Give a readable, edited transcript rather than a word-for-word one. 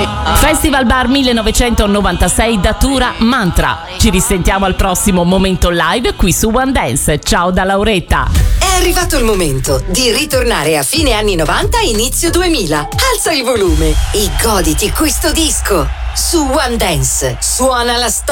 Festival Bar 1996 Datura Mantra. Ci risentiamo al prossimo momento live qui su One Dance. Ciao da Lauretta. È arrivato il momento di ritornare a fine anni 90 inizio 2000. Alza il volume e goditi questo disco. Su One Dance suona la storia.